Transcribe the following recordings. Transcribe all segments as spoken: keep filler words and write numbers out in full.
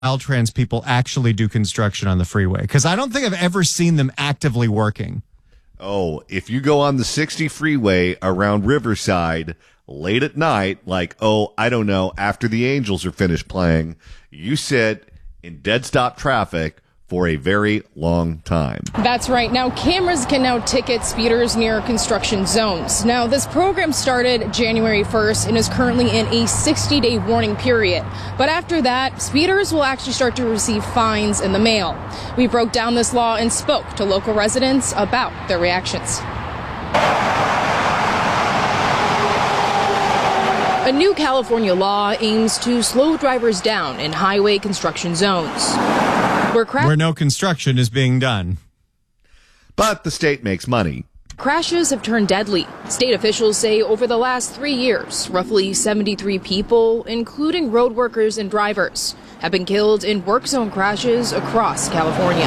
Caltrans people actually do construction on the freeway? Because I don't think I've ever seen them actively working. Oh, if you go on the sixty freeway around Riverside late at night, like, oh, I don't know, after the Angels are finished playing, you sit in dead stop traffic for a very long time. That's right. Now, cameras can now ticket speeders near construction zones. Now, this program started January first and is currently in a sixty-day warning period. But after that, speeders will actually start to receive fines in the mail. We broke down this law and spoke to local residents about their reactions. A new California law aims to slow drivers down in highway construction zones, Where, cra- Where no construction is being done. But the state makes money. Crashes have turned deadly. State officials say over the last three years, roughly seventy-three people, including road workers and drivers, have been killed in work zone crashes across California.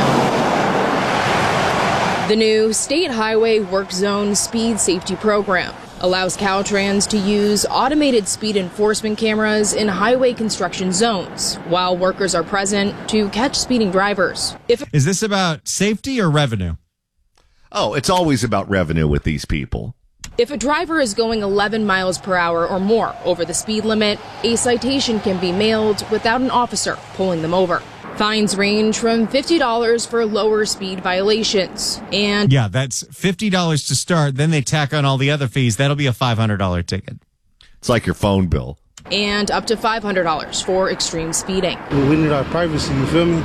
The new State Highway Work Zone Speed Safety Program allows Caltrans to use automated speed enforcement cameras in highway construction zones while workers are present to catch speeding drivers. If Is this about safety or revenue? Oh, it's always about revenue with these people. If a driver is going eleven miles per hour or more over the speed limit, a citation can be mailed without an officer pulling them over. Fines range from fifty dollars for lower speed violations. And yeah, that's fifty dollars to start. Then they tack on all the other fees. That'll be a five hundred dollars ticket. It's like your phone bill. And up to five hundred dollars for extreme speeding. We need our privacy, you feel me?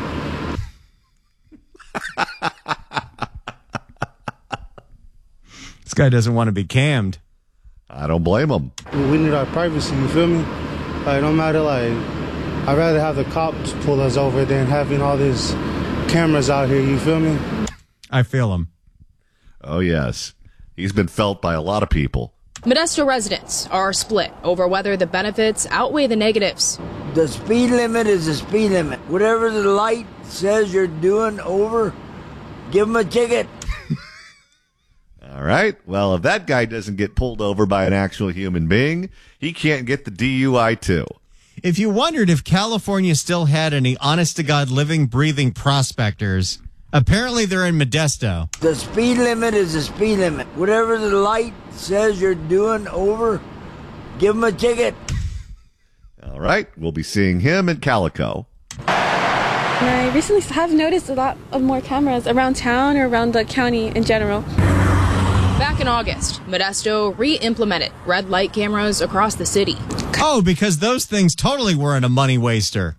This guy doesn't want to be cammed. I don't blame him. We need our privacy, you feel me? Like, no matter, like, I'd rather have the cops pull us over than having all these cameras out here, you feel me? I feel him. Oh, yes. He's been felt by a lot of people. Modesto residents are split over whether the benefits outweigh the negatives. The speed limit is the speed limit. Whatever the light says you're doing over, give them a ticket. All right. Well, if that guy doesn't get pulled over by an actual human being, he can't get the D U I too. If you wondered if California still had any honest-to-God living, breathing prospectors, apparently they're in Modesto. The speed limit is the speed limit. Whatever the light says you're doing over, give them a ticket. All right. We'll be seeing him in Calico. I recently have noticed a lot of more cameras around town or around the county in general. Back in August, Modesto re-implemented red light cameras across the city. Oh, because those things totally weren't a money waster.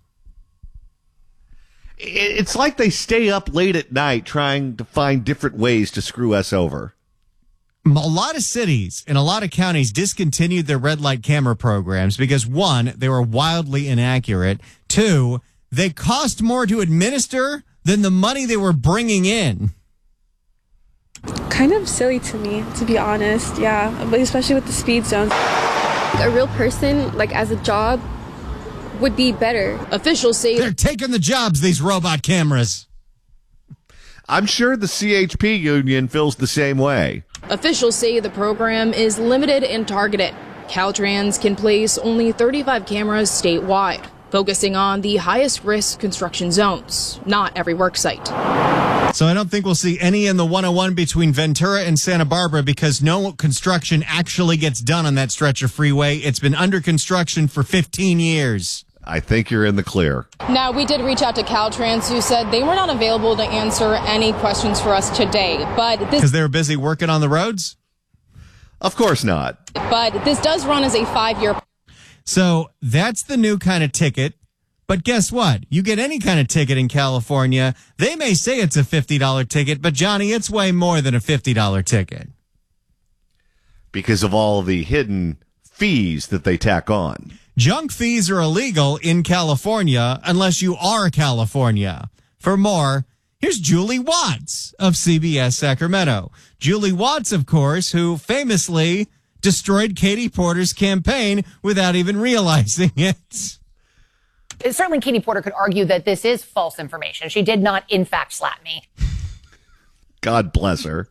It's like they stay up late at night trying to find different ways to screw us over. A lot of cities and a lot of counties discontinued their red light camera programs because, one, they were wildly inaccurate. Two, they cost more to administer than the money they were bringing in. Kind of silly to me, to be honest, yeah, but especially with the speed zones. A real person, like as a job, would be better. Officials say they're taking the jobs, these robot cameras. I'm sure the C H P union feels the same way. Officials say the program is limited and targeted. Caltrans can place only thirty-five cameras statewide, focusing on the highest risk construction zones, not every work site. So I don't think we'll see any in the one oh one between Ventura and Santa Barbara because no construction actually gets done on that stretch of freeway. It's been under construction for fifteen years. I think you're in the clear. Now, we did reach out to Caltrans, who said they were not available to answer any questions for us today. But this because they were busy working on the roads? Of course not. But this does run as a five-year. So that's the new kind of ticket. But guess what? You get any kind of ticket in California, they may say it's a fifty dollars ticket, but Johnny, it's way more than a fifty dollars ticket. Because of all the hidden fees that they tack on. Junk fees are illegal in California unless you are California. For more, here's Julie Watts of C B S Sacramento. Julie Watts, of course, who famously destroyed Katie Porter's campaign without even realizing it. Certainly, Katie Porter could argue that this is false information. She did not, in fact, slap me. God bless her.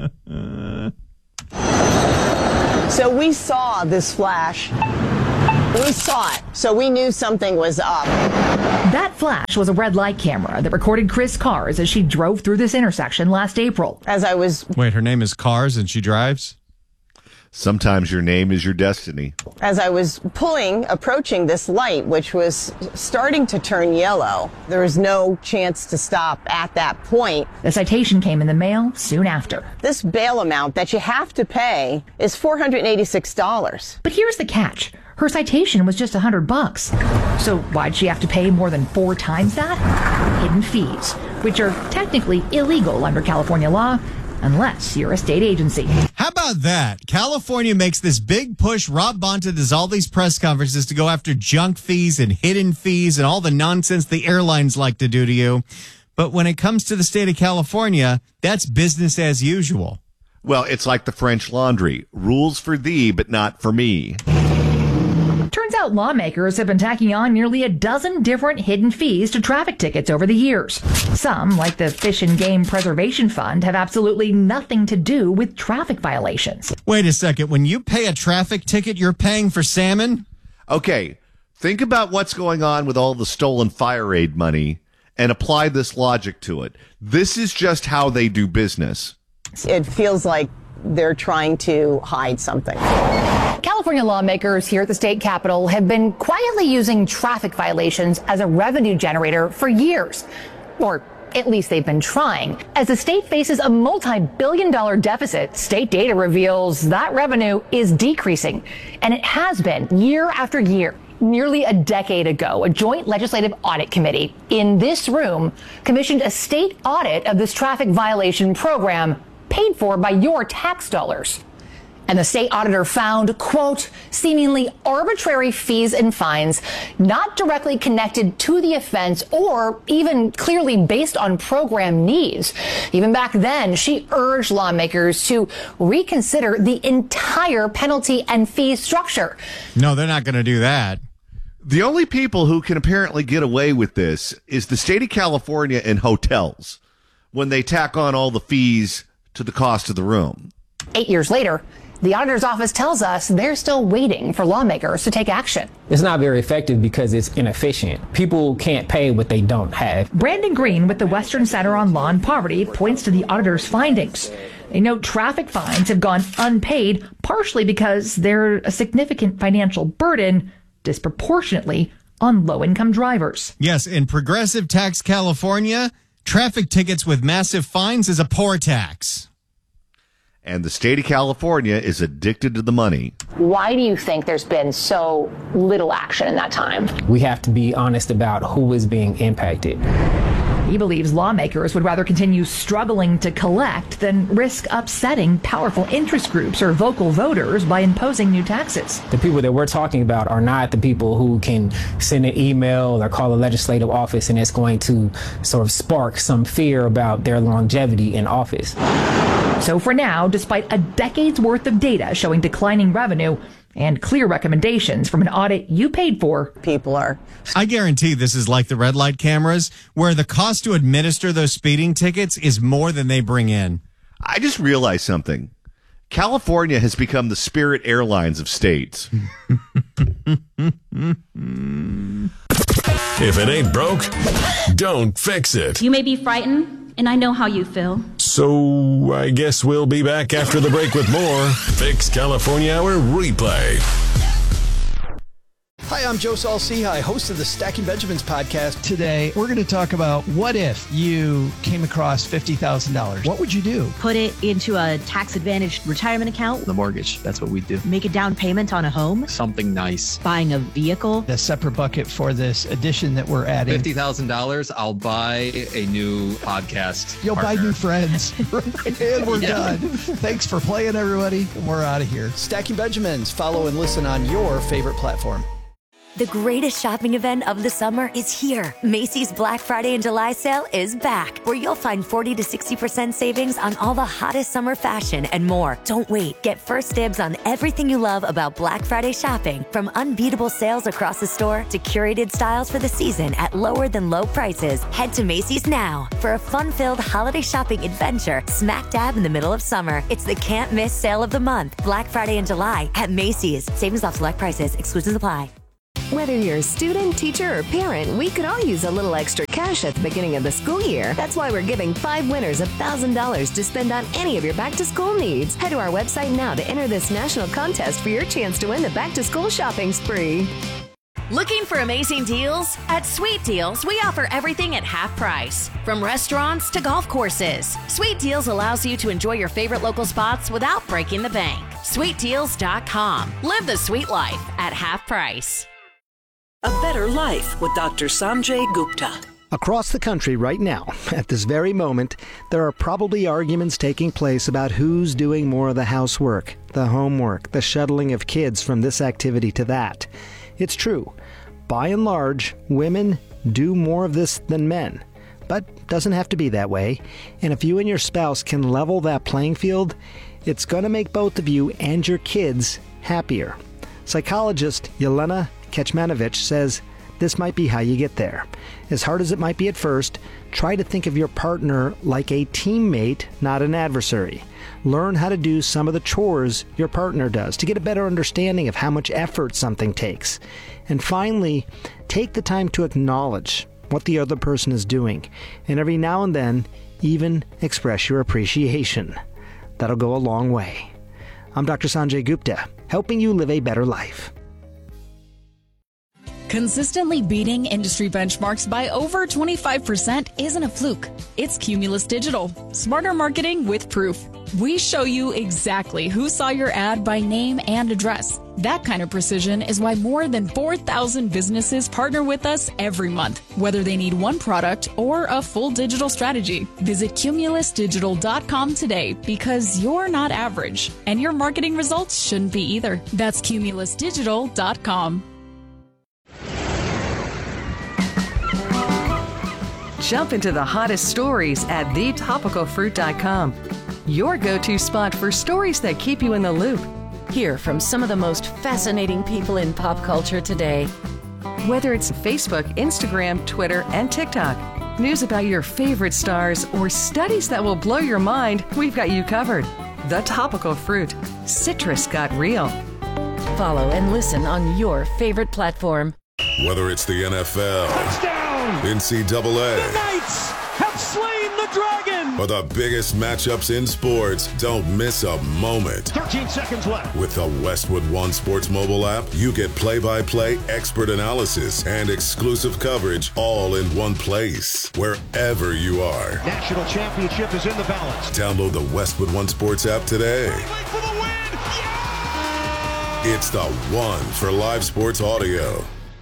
So we saw this flash We saw it, so we knew something was up. That flash was a red light camera that recorded Chris Cars as she drove through this intersection last April. As I was... Wait, her name is Cars and she drives? Sometimes your name is your destiny. As I was pulling, approaching this light, which was starting to turn yellow, there was no chance to stop at that point. The citation came in the mail soon after. This bail amount that you have to pay is four hundred eighty-six dollars. But here's the catch. Her citation was just a hundred bucks. So why'd she have to pay more than four times that? Hidden fees, which are technically illegal under California law, unless you're a state agency. How about that? California makes this big push. Rob Bonta does all these press conferences to go after junk fees and hidden fees and all the nonsense the airlines like to do to you. But when it comes to the state of California, that's business as usual. Well, it's like the French Laundry. Rules for thee, but not for me. Turns out lawmakers have been tacking on nearly a dozen different hidden fees to traffic tickets over the years. Some, like the Fish and Game Preservation Fund, have absolutely nothing to do with traffic violations. Wait a second. When you pay a traffic ticket, you're paying for salmon? Okay, think about what's going on with all the stolen fire aid money and apply this logic to it. This is just how they do business. It feels like they're trying to hide something. California lawmakers here at the state capitol have been quietly using traffic violations as a revenue generator for years. Or at least they've been trying. As the state faces a multi-billion dollar deficit, state data reveals that revenue is decreasing. And it has been year after year. Nearly a decade ago, a joint legislative audit committee in this room commissioned a state audit of this traffic violation program paid for by your tax dollars. And the state auditor found, quote, seemingly arbitrary fees and fines not directly connected to the offense or even clearly based on program needs. Even back then, she urged lawmakers to reconsider the entire penalty and fee structure. No, they're not going to do that. The only people who can apparently get away with this is the state of California and hotels when they tack on all the fees to the cost of the room. Eight years later, the auditor's office tells us they're still waiting for lawmakers to take action. It's not very effective because it's inefficient. People can't pay what they don't have. Brandon Green with the Western Center on Law and Poverty points to the auditor's findings. They note traffic fines have gone unpaid, partially because they're a significant financial burden, disproportionately on low-income drivers. Yes, in progressive tax California, traffic tickets with massive fines is a poor tax. And the state of California is addicted to the money. Why do you think there's been so little action in that time? We have to be honest about who is being impacted. He believes lawmakers would rather continue struggling to collect than risk upsetting powerful interest groups or vocal voters by imposing new taxes. The people that we're talking about are not the people who can send an email or call a legislative office and it's going to sort of spark some fear about their longevity in office. So for now, despite a decade's worth of data showing declining revenue and clear recommendations from an audit you paid for, people are. I guarantee this is like the red light cameras, where the cost to administer those speeding tickets is more than they bring in. I just realized something. California has become the Spirit Airlines of states. If it ain't broke, don't fix it. You may be frightened, and I know how you feel. So I guess we'll be back after the break with more Fix California Hour Replay. Hi, I'm Joe Saul-Sehy, host of the Stacking Benjamins podcast. Today, we're going to talk about what if you came across fifty thousand dollars. What would you do? Put it into a tax-advantaged retirement account. The mortgage, that's what we do. Make a down payment on a home. Something nice. Buying a vehicle. A separate bucket for this addition that we're adding. fifty thousand dollars, I'll buy a new podcast You'll partner. buy new friends. And we're yeah. done. Thanks for playing, everybody. We're out of here. Stacking Benjamins. Follow and listen on your favorite platform. The greatest shopping event of the summer is here. Macy's Black Friday and July sale is back, where you'll find forty to sixty percent savings on all the hottest summer fashion and more. Don't wait. Get first dibs on everything you love about Black Friday shopping, from unbeatable sales across the store to curated styles for the season at lower than low prices. Head to Macy's now for a fun-filled holiday shopping adventure smack dab in the middle of summer. It's the can't miss sale of the month. Black Friday and July at Macy's. Savings off select prices. Exclusions apply. Whether you're a student, teacher, or parent, we could all use a little extra cash at the beginning of the school year. That's why we're giving five winners one thousand dollars to spend on any of your back-to-school needs. Head to our website now to enter this national contest for your chance to win the back-to-school shopping spree. Looking for amazing deals? At Sweet Deals, we offer everything at half price. From restaurants to golf courses, Sweet Deals allows you to enjoy your favorite local spots without breaking the bank. sweet deals dot com. Live the sweet life at half price. A better life with Doctor Sanjay Gupta. Across the country right now, at this very moment, there are probably arguments taking place about who's doing more of the housework, the homework, the shuttling of kids from this activity to that. It's true. By and large, women do more of this than men. But doesn't have to be that way. And if you and your spouse can level that playing field, it's going to make both of you and your kids happier. Psychologist Yelena Kecmanovic says this might be how you get there. As hard as it might be at first, try to think of your partner like a teammate, not an adversary. Learn how to do some of the chores your partner does to get a better understanding of how much effort something takes. And finally, take the time to acknowledge what the other person is doing, and every now and then, even express your appreciation. That'll go a long way. I'm Doctor Sanjay Gupta, helping you live a better life. Consistently beating industry benchmarks by over twenty-five percent isn't a fluke. It's Cumulus Digital. Smarter marketing with proof. We show you exactly who saw your ad by name and address. That kind of precision is why more than four thousand businesses partner with us every month, whether they need one product or a full digital strategy. Visit cumulus digital dot com today because you're not average, and your marketing results shouldn't be either. That's cumulus digital dot com. Jump into the hottest stories at the topical fruit dot com. Your go-to spot for stories that keep you in the loop. Hear from some of the most fascinating people in pop culture today. Whether it's Facebook, Instagram, Twitter, and TikTok, news about your favorite stars, or studies that will blow your mind, we've got you covered. The Topical Fruit. Citrus got real. Follow and listen on your favorite platform. Whether it's the N F L, touchdown, N C double A, the Knights have slain the dragon, or the biggest matchups in sports, don't miss a moment. thirteen seconds left. With the Westwood One Sports mobile app, you get play-by-play, expert analysis, and exclusive coverage all in one place, wherever you are. National championship is in the balance. Download the Westwood One Sports app today. For the win. Yeah! It's the one for live sports audio.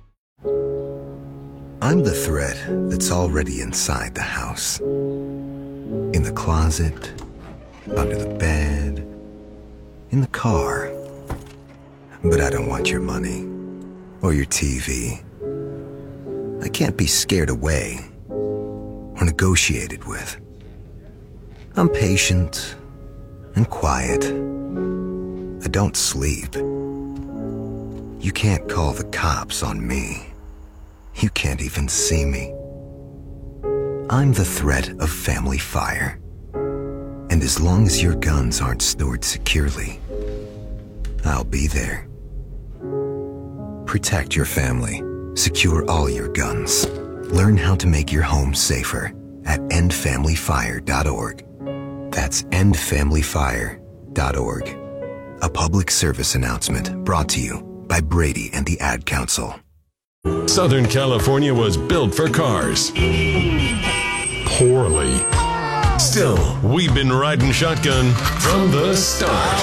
I'm the thread that's already inside the house. In the closet, under the bed, in the car. But I don't want your money or your T V. I can't be scared away or negotiated with. I'm patient and quiet. I don't sleep. You can't call the cops on me. You can't even see me. I'm the threat of family fire. And as long as your guns aren't stored securely, I'll be there. Protect your family. Secure all your guns. Learn how to make your home safer at end family fire dot org. That's end family fire dot org. A public service announcement brought to you by Brady and the Ad Council. Southern California was built for cars. Poorly. Still, we've been riding shotgun from the start.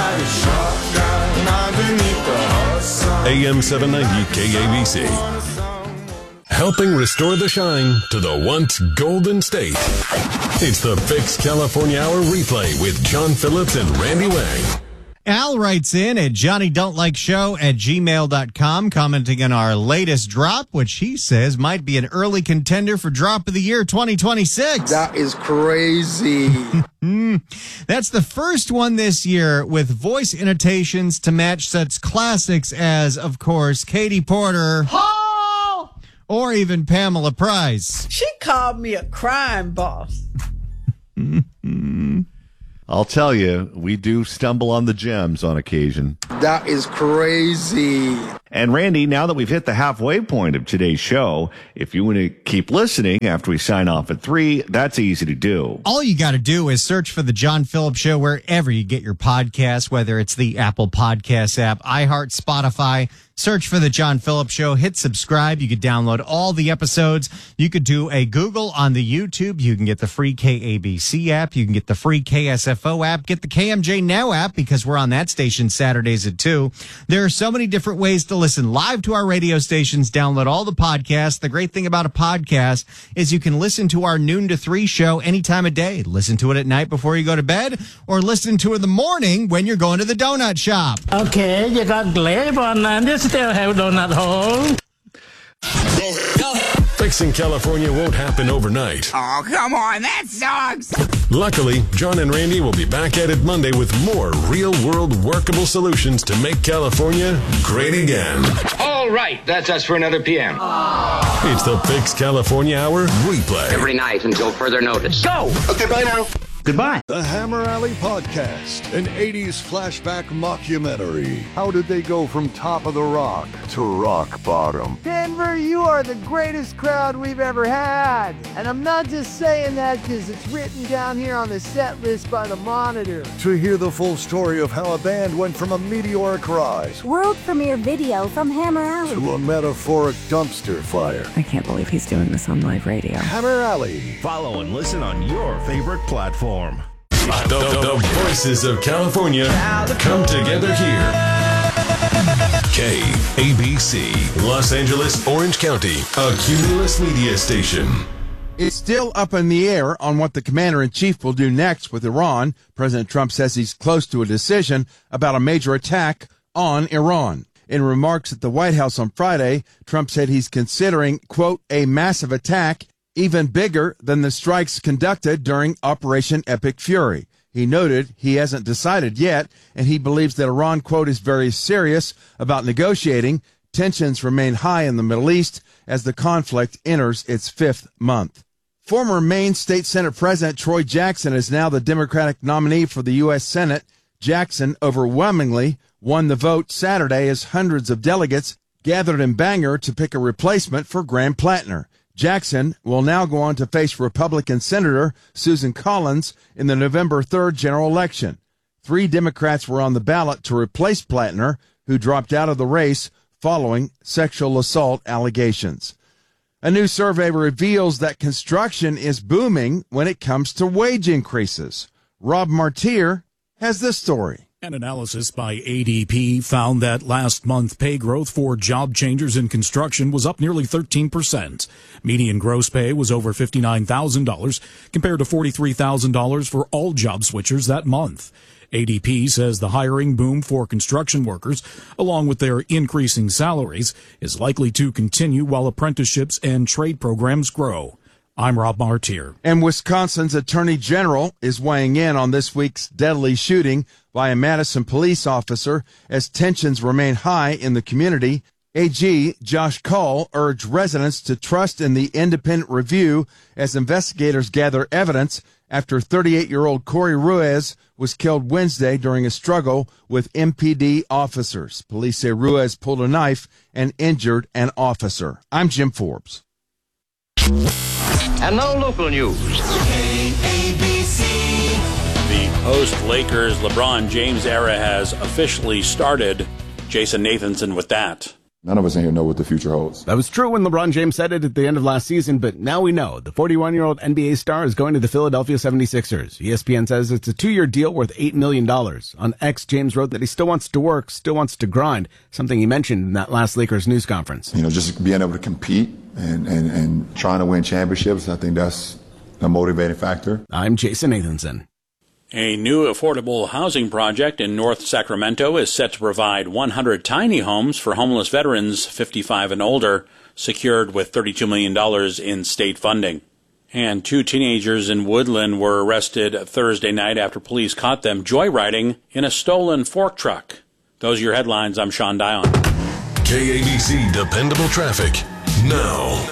A M seven ninety K A B C. Helping restore the shine to the once golden state. It's the Fix California Hour replay with John Phillips and Randy Wang. Al writes in at johnny don't like show at gmail dot com, commenting on our latest drop, which he says might be an early contender for Drop of the Year twenty twenty-six. That is crazy. That's the first one this year with voice annotations to match such classics as, of course, Katie Porter. Oh! Or even Pamela Price. She called me a crime boss. I'll tell you, we do stumble on the gems on occasion. That is crazy. And Randy, now that we've hit the halfway point of today's show, if you want to keep listening after we sign off at three, that's easy to do. All you got to do is search for The John Phillips Show wherever you get your podcasts, whether it's the Apple Podcasts app, iHeart, Spotify. Search for The John Phillips Show. Hit subscribe. You could download all the episodes. You could do a Google on the YouTube. You can get the free K A B C app. You can get the free K S F O app. Get the K M J Now app because we're on that station Saturdays at two. There are so many different ways to listen live to our radio stations. Download all the podcasts. The great thing about a podcast is you can listen to our noon to three show any time of day. Listen to it at night before you go to bed or listen to it in the morning when you're going to the donut shop. Okay, you got Gleb on uh, this. Still have donut hole. Fixing California won't happen overnight. Oh, come on, that sucks. Luckily, John and Randy will be back at it Monday with more real-world workable solutions to make California great again. All right, that's us for another P M. Aww. It's the Fix California Hour replay. Every night until further notice. Go! Okay, bye now. Goodbye. The Hammer Alley Podcast, an eighties flashback mockumentary. How did they go from top of the rock to rock bottom? Denver, you are the greatest crowd we've ever had. And I'm not just saying that because it's written down here on the set list by the Monitor. To hear the full story of how a band went from a meteoric rise, world premiere video from Hammer Alley, to a metaphoric dumpster fire. I can't believe he's doing this on live radio. Hammer Alley. Follow and listen on your favorite platform. The, the, the voices of California come together here. K A B C, Los Angeles, Orange County, a Cumulus media station. It's still up in the air on what the commander-in-chief will do next with Iran. President Trump says he's close to a decision about a major attack on Iran. In remarks at the White House on Friday, Trump said he's considering, quote, a massive attack even bigger than the strikes conducted during Operation Epic Fury. He noted he hasn't decided yet, and he believes that Iran, quote, is very serious about negotiating. Tensions remain high in the Middle East as the conflict enters its fifth month. Former Maine State Senate President Troy Jackson is now the Democratic nominee for the U S Senate. Jackson overwhelmingly won the vote Saturday as hundreds of delegates gathered in Bangor to pick a replacement for Graham Plattner. Jackson will now go on to face Republican Senator Susan Collins in the November third general election. Three Democrats were on the ballot to replace Plattner, who dropped out of the race following sexual assault allegations. A new survey reveals that construction is booming when it comes to wage increases. Rob Martier has this story. An analysis by A D P found that last month pay growth for job changers in construction was up nearly thirteen percent. Median gross pay was over fifty-nine thousand dollars compared to forty-three thousand dollars for all job switchers that month. A D P says the hiring boom for construction workers, along with their increasing salaries, is likely to continue while apprenticeships and trade programs grow. I'm Rob Martier. And Wisconsin's Attorney General is weighing in on this week's deadly shooting by a Madison police officer as tensions remain high in the community. A G Josh Cole urged residents to trust in the independent review as investigators gather evidence after thirty-eight-year-old Corey Ruiz was killed Wednesday during a struggle with M P D officers. Police say Ruiz pulled a knife and injured an officer. I'm Jim Forbes. And now local news. K A B C. The post-Lakers LeBron James era has officially started. Jason Nathanson with that. None of us in here know what the future holds. That was true when LeBron James said it at the end of last season, but now we know. The forty-one-year-old N B A star is going to the Philadelphia seventy-sixers. E S P N says it's a two-year deal worth eight million dollars. On X, James wrote that he still wants to work, still wants to grind, something he mentioned in that last Lakers news conference. You know, just being able to compete and, and, and trying to win championships, I think that's a motivating factor. I'm Jason Nathanson. A new affordable housing project in North Sacramento is set to provide one hundred tiny homes for homeless veterans fifty-five and older, secured with thirty-two million dollars in state funding. And two teenagers in Woodland were arrested Thursday night after police caught them joyriding in a stolen fork truck. Those are your headlines. I'm Sean Dion. K A B C Dependable Traffic now.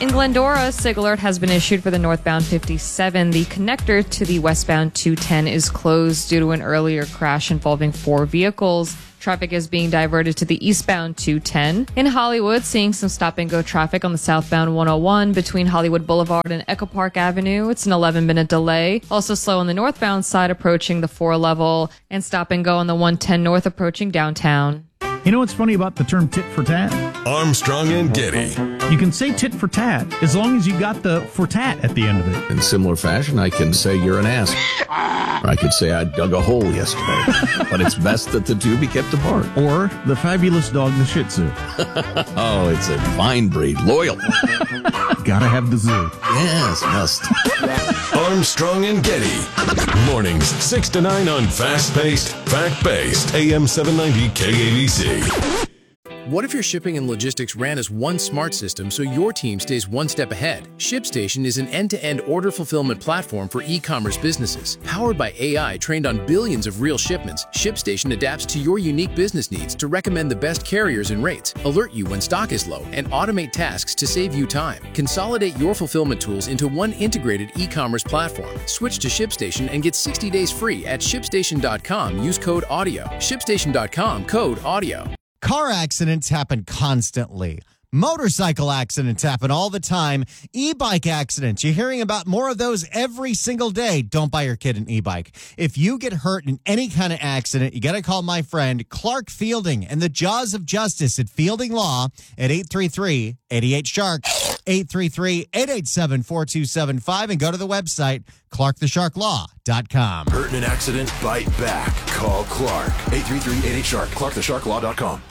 In Glendora, a SIG alert has been issued for the northbound fifty-seven. The connector to the westbound two ten is closed due to an earlier crash involving four vehicles. Traffic is being diverted to the eastbound two ten. In Hollywood, seeing some stop-and-go traffic on the southbound one oh one between Hollywood Boulevard and Echo Park Avenue. It's an eleven-minute delay. Also slow on the northbound side approaching the four level, and stop-and-go on the one ten north approaching downtown. You know what's funny about the term tit for tat? Armstrong and Getty. You can say tit for tat as long as you got the for tat at the end of it. In similar fashion, I can say you're an ass. Or I could say I dug a hole yesterday. But it's best that the two be kept apart. Or the fabulous dog, the Shih Tzu. Oh, it's a fine breed. Loyal. Gotta have the zoo. Yes, must. Armstrong and Getty. Mornings six to nine on fast-paced, fact-based A M seven ninety K A B C. What if your shipping and logistics ran as one smart system so your team stays one step ahead? ShipStation is an end-to-end order fulfillment platform for e-commerce businesses. Powered by A I trained on billions of real shipments, ShipStation adapts to your unique business needs to recommend the best carriers and rates, alert you when stock is low, and automate tasks to save you time. Consolidate your fulfillment tools into one integrated e-commerce platform. Switch to ShipStation and get sixty days free at shipstation dot com. Use code AUDIO. shipstation dot com, code AUDIO. Car accidents happen constantly. Motorcycle accidents happen all the time. E-bike accidents, you're hearing about more of those every single day. Don't buy your kid an e-bike. If you get hurt in any kind of accident, you got to call my friend Clark Fielding and the Jaws of Justice at Fielding Law at eight three three, eight eight, shark, eight three three, eight eight seven, four two seven five, and go to the website, clark the shark law dot com. Hurt in an accident? Bite back. Call Clark. eight three three, eight eight, shark, clark the shark law dot com.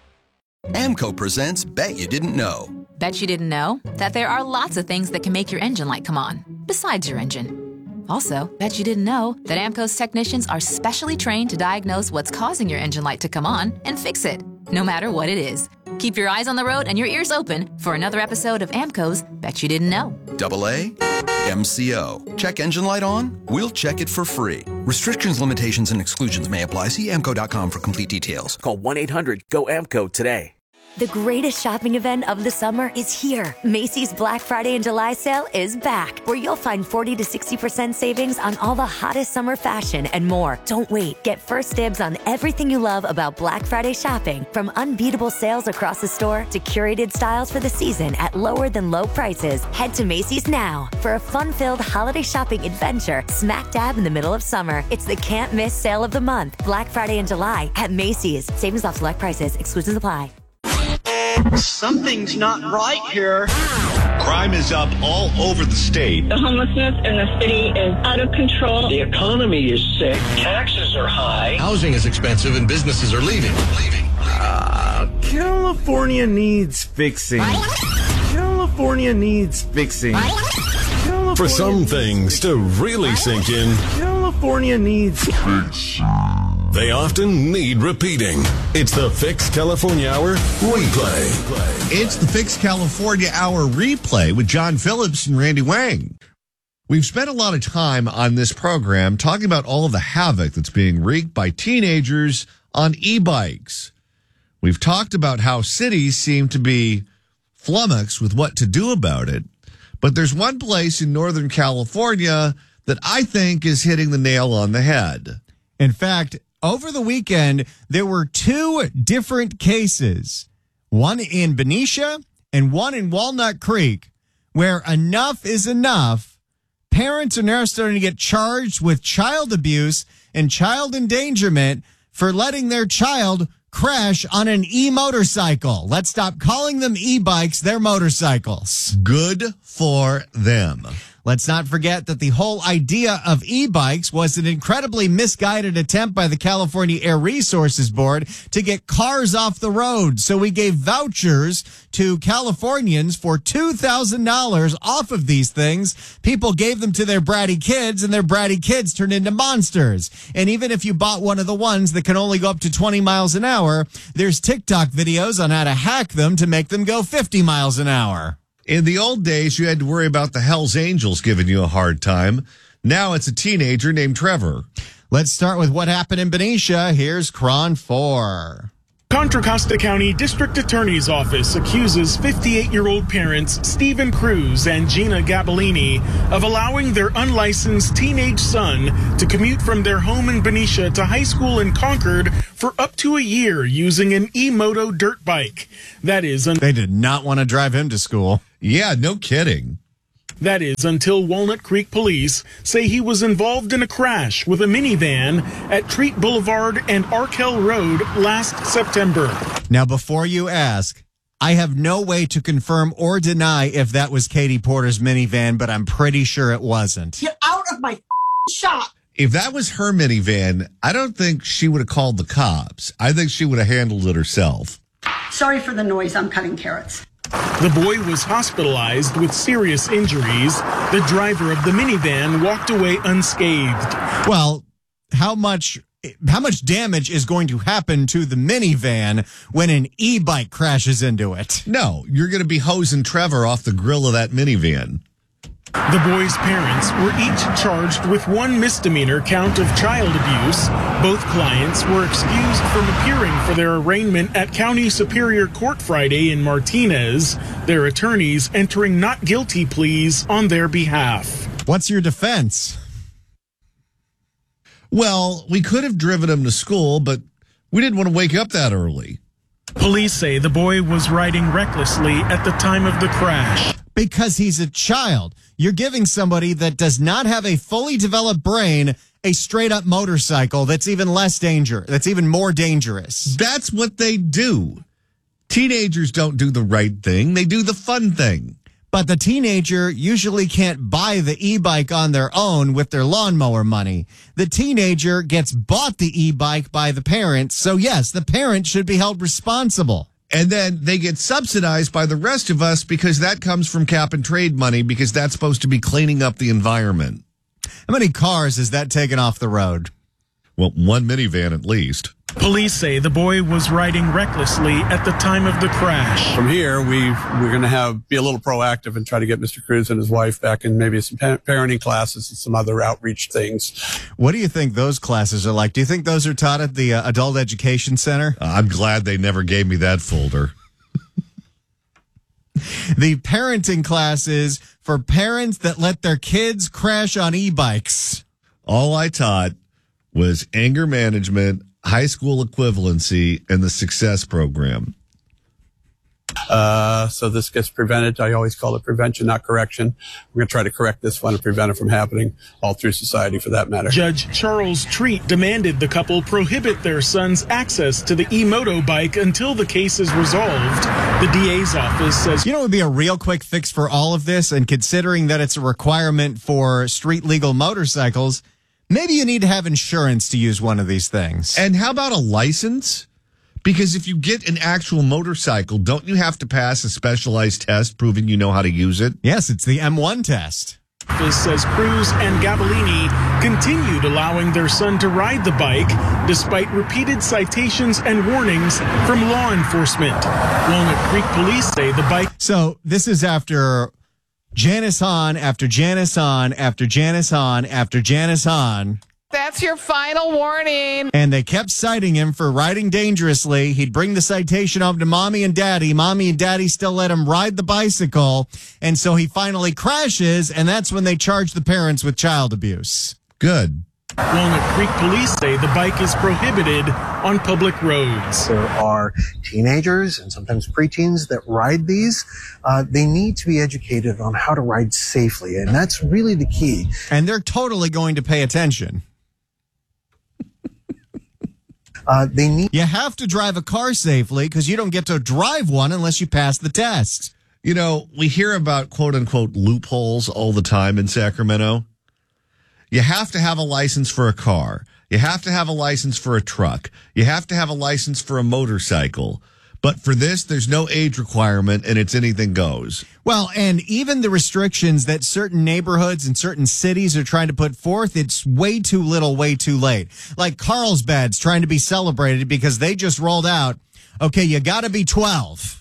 AMCO presents Bet You Didn't Know. Bet you didn't know that there are lots of things that can make your engine light come on, besides your engine. Also, bet you didn't know that AMCO's technicians are specially trained to diagnose what's causing your engine light to come on and fix it, no matter what it is. Keep your eyes on the road and your ears open for another episode of AMCO's Bet You Didn't Know. Double A, M C O. Check engine light on? We'll check it for free. Restrictions, limitations, and exclusions may apply. See amco dot com for complete details. Call one eight hundred G O A M C O today. The greatest shopping event of the summer is here. Macy's Black Friday and July sale is back, where you'll find forty to sixty percent savings on all the hottest summer fashion and more. Don't wait. Get first dibs on everything you love about Black Friday shopping, from unbeatable sales across the store to curated styles for the season at lower than low prices. Head to Macy's now for a fun-filled holiday shopping adventure smack dab in the middle of summer. It's the can't miss sale of the month. Black Friday and July at Macy's. Savings off select prices. Exclusions apply. Something's not right here. Crime is up all over the state. The homelessness in the city is out of control. The economy is sick. Taxes are high. Housing is expensive and businesses are leaving. Leaving. Uh, California needs fixing. California needs fixing. California For some things to really sink in, California needs fixing. They often need repeating. It's the Fix California Hour Replay. It's the Fix California Hour Replay with John Phillips and Randy Wang. We've spent a lot of time on this program talking about all of the havoc that's being wreaked by teenagers on e-bikes. We've talked about how cities seem to be flummoxed with what to do about it. But there's one place in Northern California that I think is hitting the nail on the head. In fact, over the weekend, there were two different cases, one in Benicia and one in Walnut Creek, where enough is enough. Parents are now starting to get charged with child abuse and child endangerment for letting their child crash on an e-motorcycle. Let's stop calling them e-bikes. They're motorcycles. Good for them. Let's not forget that the whole idea of e-bikes was an incredibly misguided attempt by the California Air Resources Board to get cars off the road. So we gave vouchers to Californians for two thousand dollars off of these things. People gave them to their bratty kids, and their bratty kids turned into monsters. And even if you bought one of the ones that can only go up to twenty miles an hour, there's TikTok videos on how to hack them to make them go fifty miles an hour. In the old days, you had to worry about the Hells Angels giving you a hard time. Now it's a teenager named Trevor. Let's start with what happened in Benicia. Here's Cron four. Contra Costa County District Attorney's Office accuses fifty-eight-year-old parents Stephen Cruz and Gina Gabellini of allowing their unlicensed teenage son to commute from their home in Benicia to high school in Concord for up to a year using an e-moto dirt bike. That is, un- They did not want to drive him to school. Yeah, no kidding. That is until Walnut Creek police say he was involved in a crash with a minivan at Treat Boulevard and Arkell Road last September. Now, before you ask, I have no way to confirm or deny if that was Katie Porter's minivan, but I'm pretty sure it wasn't. Get out of my shop. If that was her minivan, I don't think she would have called the cops. I think she would have handled it herself. Sorry for the noise. I'm cutting carrots. The boy was hospitalized with serious injuries. The driver of the minivan walked away unscathed. Well, how much how much damage is going to happen to the minivan when an e-bike crashes into it? No, you're going to be hosing Trevor off the grill of that minivan. The boy's parents were each charged with one misdemeanor count of child abuse. Both clients were excused from appearing for their arraignment at County Superior Court Friday in Martinez, their attorneys entering not guilty pleas on their behalf. What's your defense? Well, we could have driven him to school, but we didn't want to wake up that early. Police say the boy was riding recklessly at the time of the crash. Because he's a child. You're giving somebody that does not have a fully developed brain a straight up motorcycle that's even less dangerous, that's even more dangerous. That's what they do. Teenagers don't do the right thing. They do the fun thing. But the teenager usually can't buy the e-bike on their own with their lawnmower money. The teenager gets bought the e-bike by the parents. So yes, the parent should be held responsible. And then they get subsidized by the rest of us because that comes from cap and trade money because that's supposed to be cleaning up the environment. How many cars has that taken off the road? Well, one minivan at least. Police say the boy was riding recklessly at the time of the crash. From here, we we're going to have be a little proactive and try to get Mister Cruz and his wife back in maybe some pa- parenting classes and some other outreach things. What do you think those classes are like? Do you think those are taught at the uh, Adult Education Center? Uh, I'm glad they never gave me that folder. The parenting classes for parents that let their kids crash on e-bikes. All I taught was anger management, high school equivalency, and the success program. Uh, so this gets prevented. I always call it prevention, not correction. We're going to try to correct this one and prevent it from happening all through society for that matter. Judge Charles Treat demanded the couple prohibit their son's access to the e-moto bike until the case is resolved. The D A's office says... You know what would be a real quick fix for all of this? And considering that it's a requirement for street legal motorcycles, maybe you need to have insurance to use one of these things. And how about a license? Because if you get an actual motorcycle, don't you have to pass a specialized test proving you know how to use it? Yes, it's the M one test. This says Cruz and Gabellini continued allowing their son to ride the bike despite repeated citations and warnings from law enforcement. Walnut Creek police say the bike... So this is after Janice Hahn, after Janice Hahn, after Janice Hahn, after Janice Hahn... That's your final warning. And they kept citing him for riding dangerously. He'd bring the citation home to mommy and daddy. Mommy and daddy still let him ride the bicycle. And so he finally crashes, and that's when they charge the parents with child abuse. Good. Walnut Creek police say the bike is prohibited on public roads. There are teenagers and sometimes preteens that ride these. Uh, they need to be educated on how to ride safely, and that's really the key. And they're totally going to pay attention. Uh, they need. You have to drive a car safely because you don't get to drive one unless you pass the test. You know, we hear about quote unquote loopholes all the time in Sacramento. You have to have a license for a car. You have to have a license for a truck. You have to have a license for a motorcycle. But for this, there's no age requirement, and it's anything goes. Well, and even the restrictions that certain neighborhoods and certain cities are trying to put forth, it's way too little, way too late. Like Carlsbad's trying to be celebrated because they just rolled out, okay, you got to be twelve.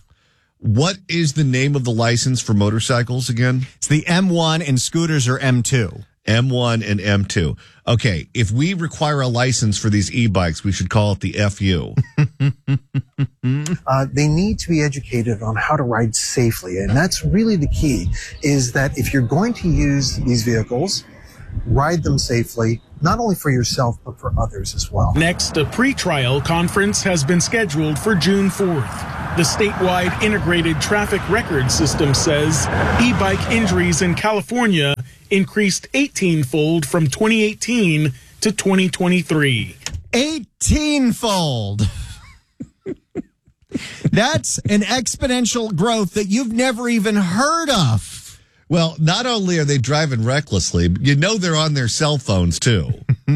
What is the name of the license for motorcycles again? It's the M one, and scooters are M two. M one and M two. Okay, if we require a license for these e-bikes, we should call it the F U. uh, they need to be educated on how to ride safely. And that's really the key, is that if you're going to use these vehicles, ride them safely, not only for yourself, but for others as well. Next, a pre-trial conference has been scheduled for June fourth. The statewide integrated traffic record system says e-bike injuries in California increased eighteen-fold from twenty eighteen to twenty twenty-three. eighteen-fold. That's an exponential growth that you've never even heard of. Well, not only are they driving recklessly, you know they're on their cell phones, too.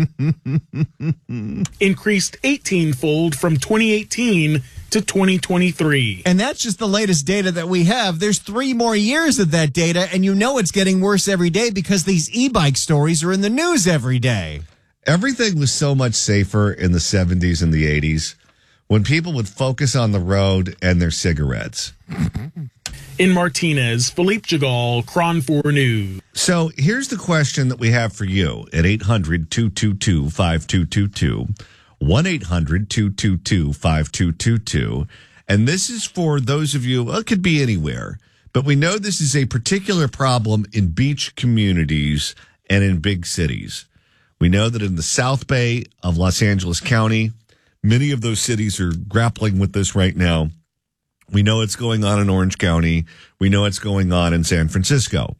Increased eighteen-fold from twenty eighteen to twenty twenty-three. And that's just the latest data that we have. There's three more years of that data, and you know it's getting worse every day because these e-bike stories are in the news every day. Everything was so much safer in the seventies and the eighties when people would focus on the road and their cigarettes. In Martinez, Philippe Jagal, Cron four News. So here's the question that we have for you at eight hundred, two two two, five two two two, one eight hundred, two two two, five two two two. And this is for those of you, well, it could be anywhere, but we know this is a particular problem in beach communities and in big cities. We know that in the South Bay of Los Angeles County, many of those cities are grappling with this right now. We know it's going on in Orange County. We know it's going on in San Francisco.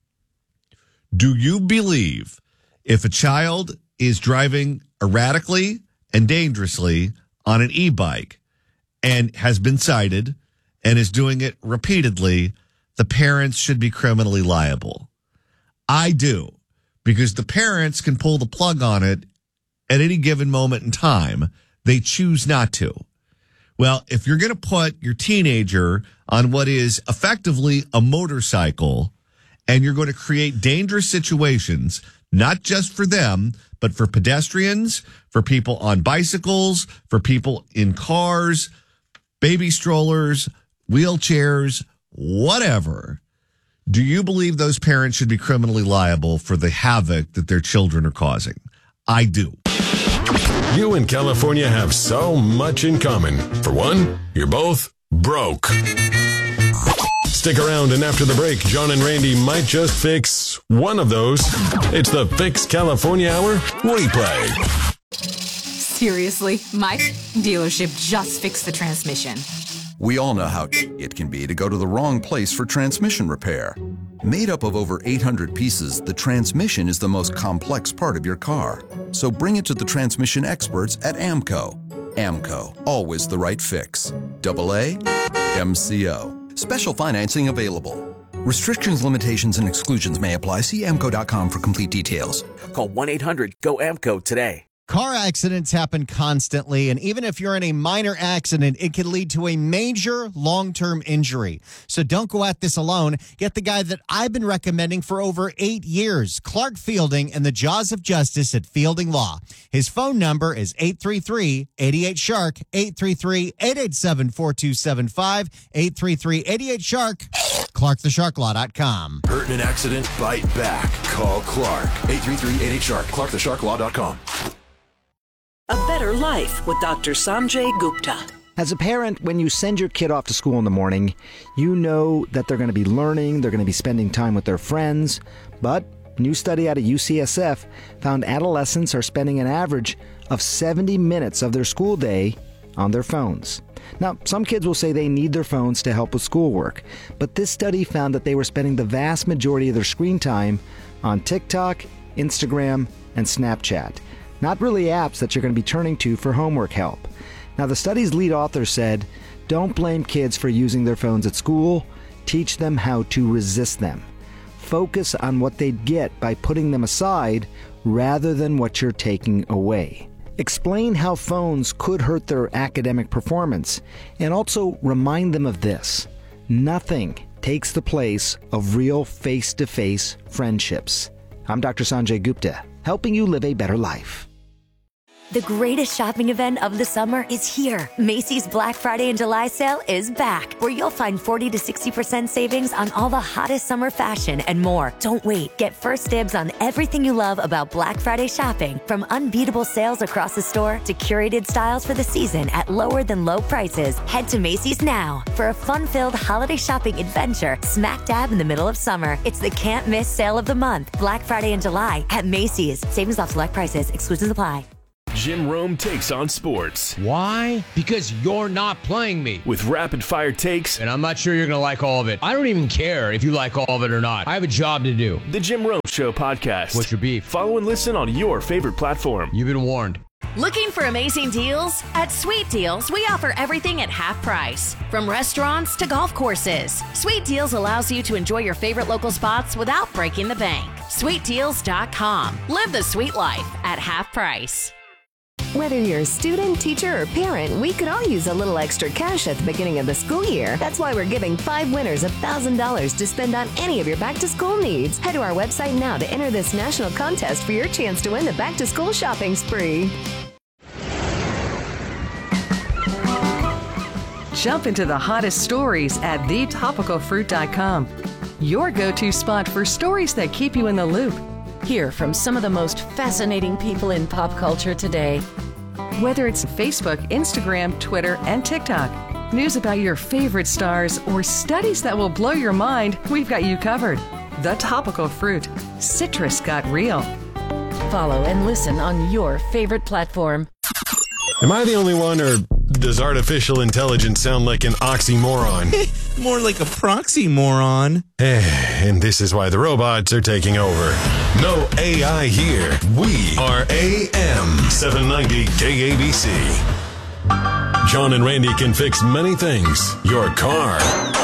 Do you believe if a child is driving erratically and dangerously on an e-bike and has been cited and is doing it repeatedly, the parents should be criminally liable? I do, because the parents can pull the plug on it at any given moment in time. They choose not to. Well, if you're going to put your teenager on what is effectively a motorcycle and you're going to create dangerous situations, not just for them, but for pedestrians, for people on bicycles, for people in cars, baby strollers, wheelchairs, whatever, do you believe those parents should be criminally liable for the havoc that their children are causing? I do. You and California have so much in common. For one, you're both broke. Stick around, and after the break, John and Randy might just fix one of those. It's the Fix California Hour replay. Seriously, my dealership just fixed the transmission. We all know how it can be to go to the wrong place for transmission repair. Made up of over eight hundred pieces, the transmission is the most complex part of your car. So bring it to the transmission experts at AMCO. AMCO, always the right fix. Double A, M C O. Special financing available. Restrictions, limitations, and exclusions may apply. See A M C O dot com for complete details. Call one eight hundred G O A M C O today. Car accidents happen constantly, and even if you're in a minor accident, it can lead to a major long-term injury. So don't go at this alone. Get the guy that I've been recommending for over eight years, Clark Fielding and the Jaws of Justice at Fielding Law. His phone number is eight three three, eight eight, shark, eight three three, eight eight seven, four two seven five, eight three three, eight eight, shark, clark the shark law dot com. Hurt in an accident? Bite back. Call Clark. eight three three, eight eight, shark, clark the shark law dot com. A better life with Doctor Sanjay Gupta. As a parent, when you send your kid off to school in the morning, you know that they're going to be learning, they're going to be spending time with their friends. But a new study out of U C S F found adolescents are spending an average of seventy minutes of their school day on their phones. Now, some kids will say they need their phones to help with schoolwork, but this study found that they were spending the vast majority of their screen time on TikTok, Instagram, and Snapchat. Not really apps that you're going to be turning to for homework help. Now, the study's lead author said, don't blame kids for using their phones at school. Teach them how to resist them. Focus on what they'd get by putting them aside rather than what you're taking away. Explain how phones could hurt their academic performance, and also remind them of this. Nothing takes the place of real face-to-face friendships. I'm Doctor Sanjay Gupta, helping you live a better life. The greatest shopping event of the summer is here. Macy's Black Friday and July sale is back, where you'll find forty to sixty percent savings on all the hottest summer fashion and more. Don't wait. Get first dibs on everything you love about Black Friday shopping, from unbeatable sales across the store to curated styles for the season at lower than low prices. Head to Macy's now for a fun-filled holiday shopping adventure smack dab in the middle of summer. It's the can't-miss sale of the month, Black Friday and July at Macy's. Savings off select prices. Exclusions apply. Jim Rome takes on sports. Why? Because you're not playing me. With rapid fire takes. And I'm not sure you're going to like all of it. I don't even care if you like all of it or not. I have a job to do. The Jim Rome Show podcast. What's your beef? Follow and listen on your favorite platform. You've been warned. Looking for amazing deals? At Sweet Deals, we offer everything at half price. From restaurants to golf courses. Sweet Deals allows you to enjoy your favorite local spots without breaking the bank. sweet deals dot com. Live the sweet life at half price. Whether you're a student, teacher, or parent, we could all use a little extra cash at the beginning of the school year. That's why we're giving five winners one thousand dollars to spend on any of your back-to-school needs. Head to our website now to enter this national contest for your chance to win the back-to-school shopping spree. Jump into the hottest stories at the topical fruit dot com. Your go-to spot for stories that keep you in the loop. Hear from some of the most fascinating people in pop culture today. Whether it's Facebook, Instagram, Twitter, and TikTok, news about your favorite stars, or studies that will blow your mind, we've got you covered. The Topical Fruit. Citrus got real. Follow and listen on your favorite platform. Am I the only one, or does artificial intelligence sound like an oxymoron? More like a proxy moron. And this is why the robots are taking over. No A I here. We are A M seven ninety K A B C. John and Randy can fix many things. Your car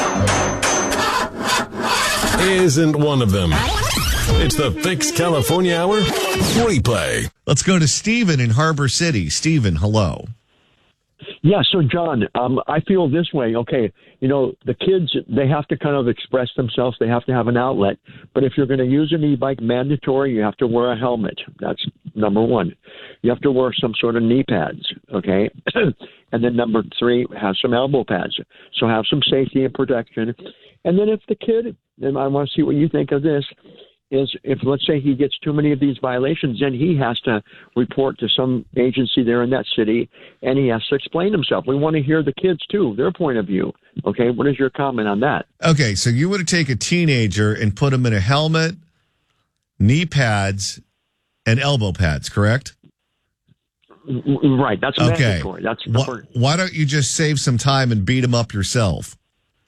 isn't one of them. It's the Fix California Hour replay. Let's go to Stephen in Harbor City. Stephen, hello. Yeah, so John, um, I feel this way. Okay, you know, the kids, they have to kind of express themselves. They have to have an outlet. But if you're going to use an e-bike, mandatory, you have to wear a helmet. That's number one. You have to wear some sort of knee pads, okay? And then number three, have some elbow pads. So have some safety and protection. And then if the kid, and I want to see what you think of this, is if, let's say, he gets too many of these violations, then he has to report to some agency there in that city, and he has to explain himself. We want to hear the kids, too, their point of view. Okay, what is your comment on that? Okay, so you would take a teenager and put him in a helmet, knee pads, and elbow pads, correct? Right, that's okay. mandatory. That's why, why don't you just save some time and beat him up yourself?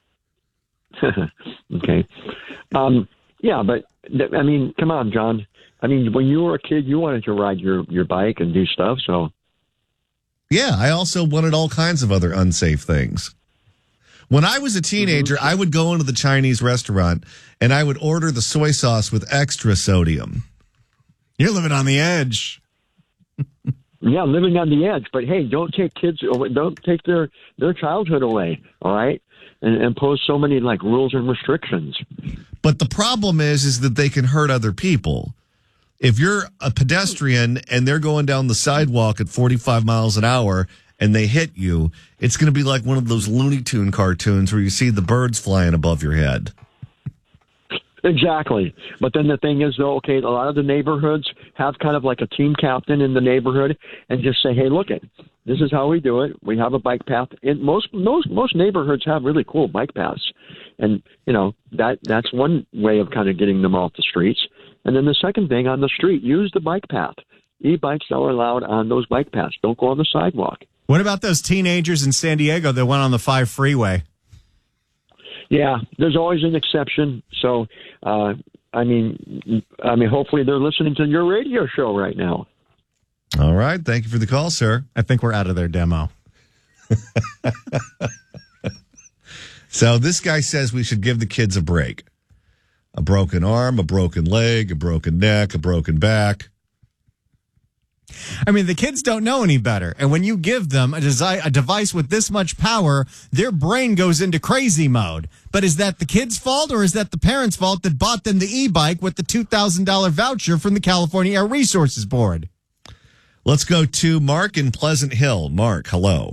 Okay. Um, yeah, but I mean, come on, John. I mean, when you were a kid, you wanted to ride your, your bike and do stuff, so. Yeah, I also wanted all kinds of other unsafe things. When I was a teenager, mm-hmm. I would go into the Chinese restaurant and I would order the soy sauce with extra sodium. You're living on the edge. Yeah, living on the edge. But hey, don't take kids, don't take their, their childhood away, all right? And impose so many like rules and restrictions. But the problem is, is that they can hurt other people. If you're a pedestrian and they're going down the sidewalk at forty-five miles an hour and they hit you, it's going to be like one of those Looney Tune cartoons where you see the birds flying above your head. Exactly. But then the thing is, though, okay, a lot of the neighborhoods have kind of like a team captain in the neighborhood and just say, hey, look it, this is how we do it. We have a bike path. In most most most neighborhoods have really cool bike paths. And, you know, that that's one way of kind of getting them off the streets. And then the second thing, on the street, use the bike path. E-bikes are allowed on those bike paths. Don't go on the sidewalk. What about those teenagers in San Diego that went on the five freeway? Yeah, there's always an exception. So, uh, I mean, I mean, hopefully they're listening to your radio show right now. All right. Thank you for the call, sir. I think we're out of their demo. So this guy says we should give the kids a break. A broken arm, a broken leg, a broken neck, a broken back. I mean, the kids don't know any better. And when you give them a, desi- a device with this much power, their brain goes into crazy mode. But is that the kids' fault, or is that the parents' fault that bought them the e-bike with the two thousand dollars voucher from the California Air Resources Board? Let's go to Mark in Pleasant Hill. Mark, hello.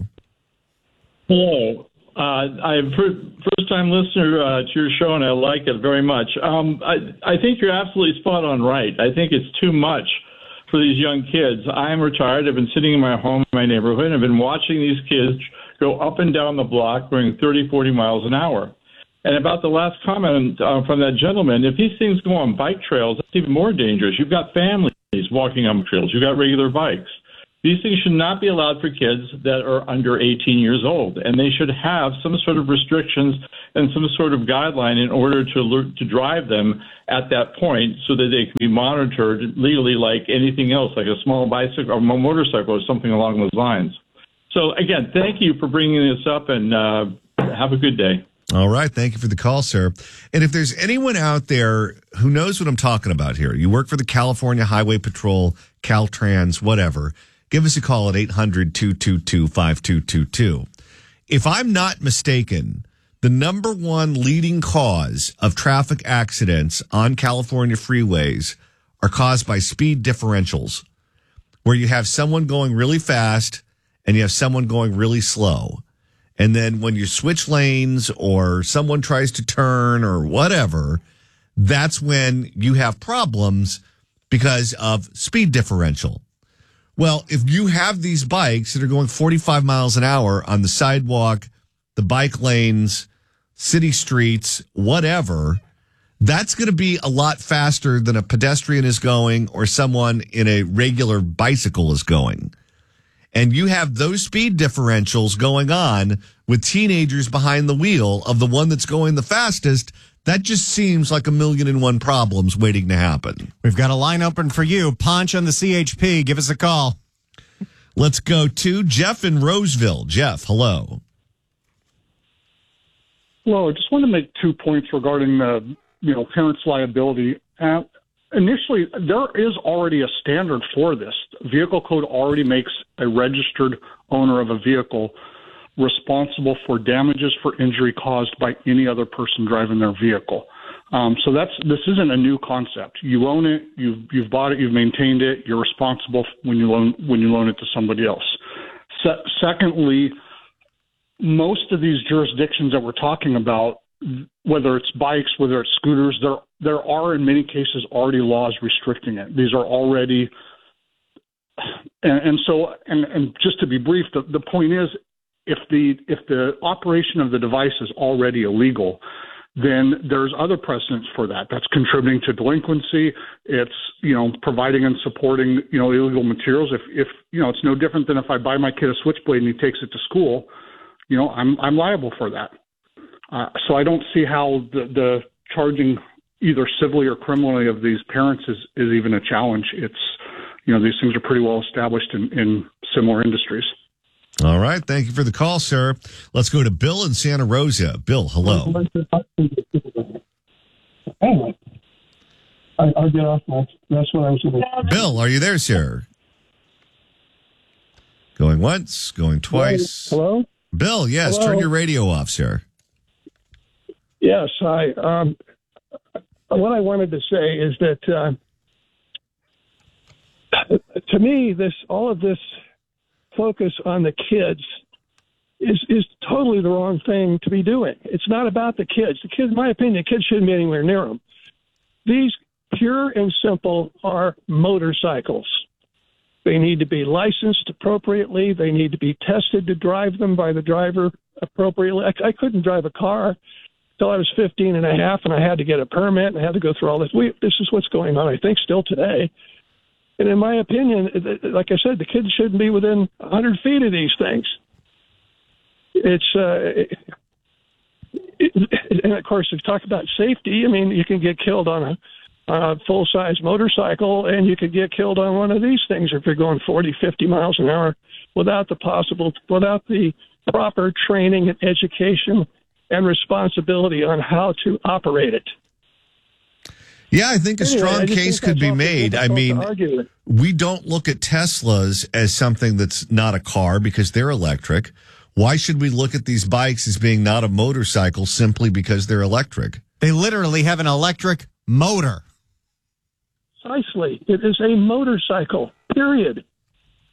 Hello. Uh, I'm first time listener uh, to your show, and I like it very much. Um, I, I think you're absolutely spot on right. I think it's too much for these young kids. I'm retired. I've been sitting in my home, in my neighborhood, and I've been watching these kids go up and down the block going thirty, forty miles an hour. And about the last comment uh, from that gentleman, if these things go on bike trails, it's even more dangerous. You've got families walking on trails. You've got regular bikes. These things should not be allowed for kids that are under eighteen years old, and they should have some sort of restrictions and some sort of guideline in order to to drive them at that point so that they can be monitored legally like anything else, like a small bicycle or motorcycle or something along those lines. So, again, thank you for bringing this up, and uh, have a good day. All right. Thank you for the call, sir. And if there's anyone out there who knows what I'm talking about here, you work for the California Highway Patrol, Caltrans, whatever, give us a call at eight hundred, two two two, five two two two. If I'm not mistaken, the number one leading cause of traffic accidents on California freeways are caused by speed differentials, where you have someone going really fast and you have someone going really slow. And then when you switch lanes or someone tries to turn or whatever, that's when you have problems because of speed differential. Well, if you have these bikes that are going forty-five miles an hour on the sidewalk, the bike lanes, city streets, whatever, that's going to be a lot faster than a pedestrian is going or someone in a regular bicycle is going. And you have those speed differentials going on with teenagers behind the wheel of the one that's going the fastest. That just seems like a million and one problems waiting to happen. We've got a line open for you. Ponch on the C H P. Give us a call. Let's go to Jeff in Roseville. Jeff, hello. Hello. I just want to make two points regarding the, you know, parents' liability. Uh, initially, there is already a standard for this. Vehicle code already makes a registered owner of a vehicle responsible for damages for injury caused by any other person driving their vehicle. Um, so that's this isn't a new concept. You own it, you've you've bought it, you've maintained it. You're responsible when you loan when you loan it to somebody else. Se- secondly, most of these jurisdictions that we're talking about, whether it's bikes, whether it's scooters, there there are in many cases already laws restricting it. These are already, and, and so and, and just to be brief, the, the point is, if the if the operation of the device is already illegal, then there's other precedents for that. That's contributing to delinquency. It's, you know, providing and supporting, you know, illegal materials. If, if, you know, it's no different than if I buy my kid a switchblade and he takes it to school, you know, I'm, I'm liable for that. Uh, so I don't see how the, the charging either civilly or criminally of these parents is, is even a challenge. It's, you know, these things are pretty well established in, in similar industries. All right. Thank you for the call, sir. Let's go to Bill in Santa Rosa. Bill, hello. I, I'll get off that. That's what I was going to Bill, are you there, sir? Going once, going twice. Hello? Bill, yes. Hello? Turn your radio off, sir. Yes. I, um, what I wanted to say is that uh, to me, this all of this focus on the kids is is totally the wrong thing to be doing. It's not about the kids. The kids, in my opinion, the kids shouldn't be anywhere near them. These, pure and simple, are motorcycles. They need to be licensed appropriately. They need to be tested to drive them by the driver appropriately. I, I couldn't drive a car until I was fifteen and a half, and I had to get a permit, and I had to go through all this. We, this is what's going on, I think, still today. And in my opinion, like I said, the kids shouldn't be within one hundred feet of these things. It's, uh, it, it, and of course, if you talk about safety, I mean, you can get killed on a, on a full-size motorcycle, and you could get killed on one of these things if you're going forty, fifty miles an hour without the possible, without the proper training and education and responsibility on how to operate it. Yeah, I think a Anyway, strong I just case think could be that's made. I awful mean, difficult to argue with. we don't look at Teslas as something that's not a car because they're electric. Why should we look at these bikes as being not a motorcycle simply because they're electric? They literally have an electric motor. Precisely. It is a motorcycle, period.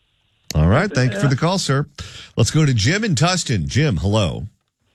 All right. Thank you for the call, sir. Let's go to Jim in Tustin. Jim, hello.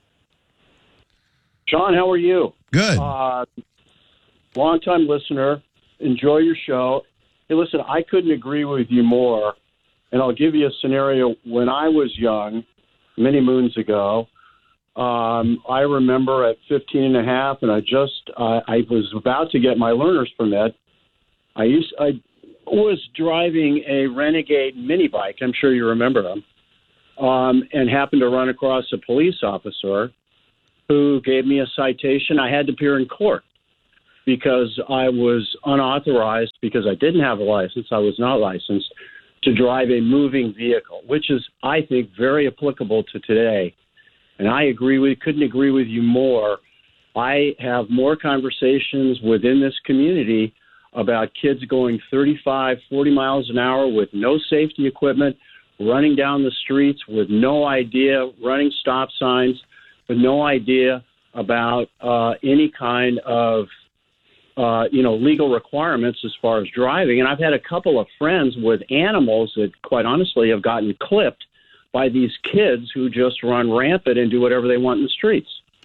John, how are you? Good. Uh, long-time listener. Enjoy your show. Hey, listen, I couldn't agree with you more. And I'll give you a scenario. When I was young, many moons ago, um, I remember at fifteen and a half, and I just, uh, I was about to get my learner's permit. I used, I was driving a Renegade mini bike. I'm sure you remember them. Um, and happened to run across a police officer who gave me a citation. I had to appear in court because I was unauthorized, because I didn't have a license. I was not licensed to drive a moving vehicle, which is, I think, very applicable to today. And I agree with, couldn't agree with you more. I have more conversations within this community about kids going thirty-five, forty miles an hour with no safety equipment, running down the streets with no idea, running stop signs with no idea about uh, any kind of Uh, you know, legal requirements as far as driving. And I've had a couple of friends with animals that, quite honestly, have gotten clipped by these kids who just run rampant and do whatever they want in the streets.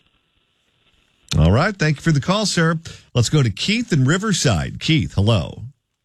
All right. Thank you for the call, sir. Let's go to Keith in Riverside. Keith, hello.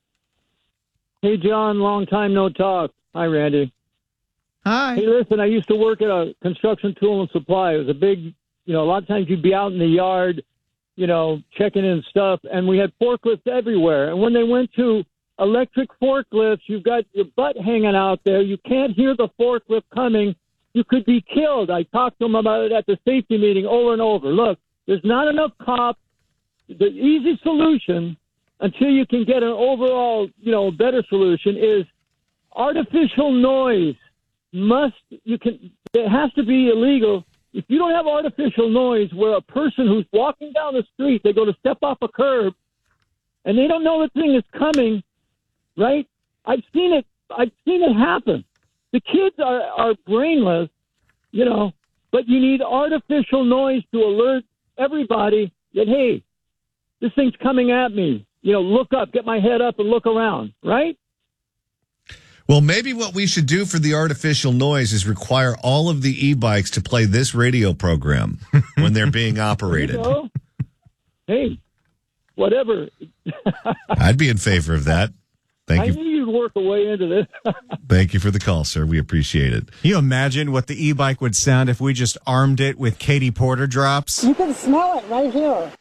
Hey, John. Long time no talk. Hi, Randy. Hi. Hey, listen, I used to work at a construction tool and supply. It was a big, you know, a lot of times you'd be out in the yard, you know, checking in stuff, and we had forklifts everywhere. And when they went to electric forklifts, you've got your butt hanging out there. You can't hear the forklift coming. You could be killed. I talked to them about it at the safety meeting over and over. Look, there's not enough cops. The easy solution, until you can get an overall, you know, better solution, is artificial noise. Must, you can, it has to be illegal. If you don't have artificial noise where a person who's walking down the street, they go to step off a curb and they don't know the thing is coming, right? I've seen it. I've seen it happen. The kids are, are brainless, you know, but you need artificial noise to alert everybody that, hey, this thing's coming at me. You know, look up, get my head up and look around, right? Well, maybe what we should do for the artificial noise is require all of the e-bikes to play this radio program when they're being operated. You know? Hey, whatever. I'd be in favor of that. Thank I you. knew you'd work a way into this. Thank you for the call, sir. We appreciate it. Can you imagine what the e-bike would sound if we just armed it with Katie Porter drops? You can smell it right here.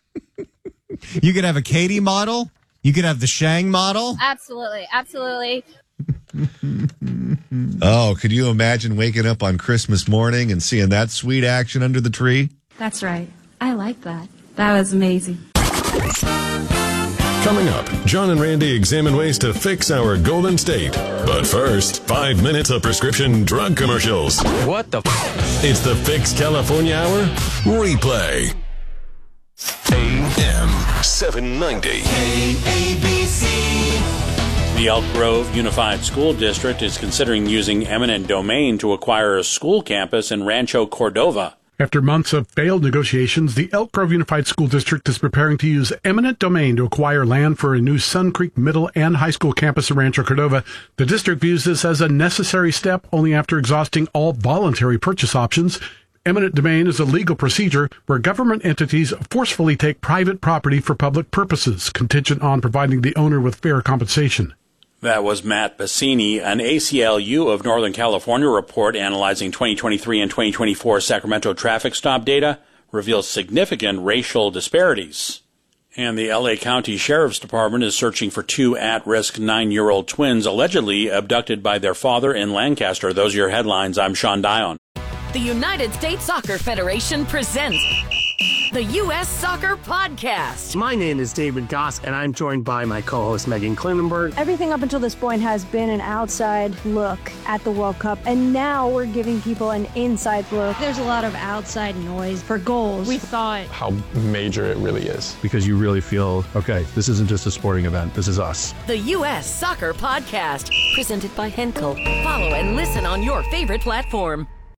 You could have a Katie model. You could have the Shang model. Absolutely. Absolutely. Oh, could you imagine waking up on Christmas morning and seeing that sweet action under the tree? That's right. I like that. That was amazing. Coming up, John and Randy examine ways to fix our Golden State. But first, five minutes of prescription drug commercials. What the f- It's the Fix California Hour replay. A M seven ninety. K A B C. The Elk Grove Unified School District is considering using eminent domain to acquire a school campus in Rancho Cordova. After months of failed negotiations, the Elk Grove Unified School District is preparing to use eminent domain to acquire land for a new Sun Creek Middle and High School campus in Rancho Cordova. The district views this as a necessary step only after exhausting all voluntary purchase options. Eminent domain is a legal procedure where government entities forcefully take private property for public purposes, contingent on providing the owner with fair compensation. That was Matt Bassini. An A C L U of Northern California report analyzing twenty twenty-three and twenty twenty-four Sacramento traffic stop data reveals significant racial disparities. And the L A County Sheriff's Department is searching for two at-risk nine-year-old twins allegedly abducted by their father in Lancaster. Those are your headlines. I'm Sean Dion. The United States Soccer Federation presents the U S Soccer Podcast. My name is David Goss, and I'm joined by my co-host Megan Klinenberg. Everything up until this point has been an outside look at the World Cup, and now we're giving people an inside look. There's a lot of outside noise for goals. We thought how major it really is, because you really feel, okay, this isn't just a sporting event, this is us. The U S Soccer Podcast, presented by Henkel. Follow and listen on your favorite platform.